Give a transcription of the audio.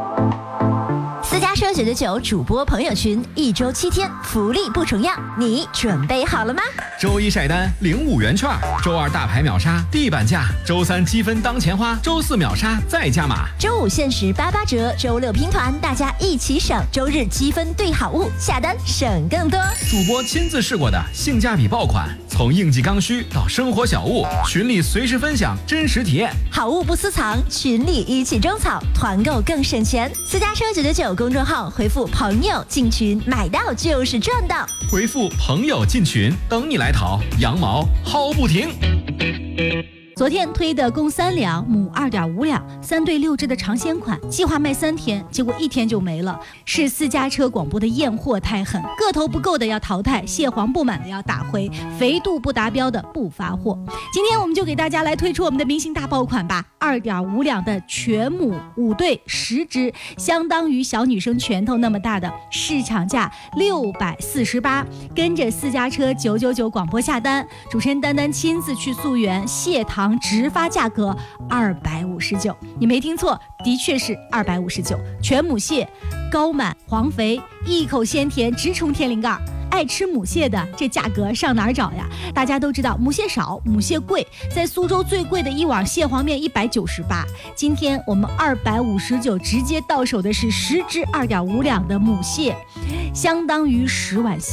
私家车999主播朋友群，1周7天，福利不重样，你准备好了吗？ 周一晒单领5元券，周二大牌秒杀地板价，周三积分当钱花，周四秒杀再加码， 周五限时88折，周六拼团，大家一起省，周日积分兑好物，下单省更多。 主播亲自试过的性价比爆款，从应季刚需到生活小物，群里随时分享真实体验， 好物不私藏，群里一起种草，团购更省钱。私家车999公众号回复朋友进群，买到就是赚到。 回复朋友进群，等你来淘，羊毛薅不停。 昨天推的公3两，母2.5两，3对6只的尝鲜款，计划卖3天，结果1天就没了。是私家车广播的验货太狠，个头不够的要淘汰，蟹黄不满的要打回，肥度不达标的不发货。今天我们就给大家来推出我们的明星大爆款吧，2.5两的全母5对10只，相当于小女生拳头那么大的，市场价648，跟着私家车999广播下单，主持人丹丹亲自去溯源，蟹糖直发价格259，你没听错，的确是259。全母蟹，高满黄肥，一口鲜甜，直冲天灵盖。爱吃母蟹的，这价格上哪儿找呀？大家都知道母蟹少，母蟹贵，在苏州最贵的一碗蟹黄面198，今天我们259直接到手的是10只2.5两的母蟹，相当于10碗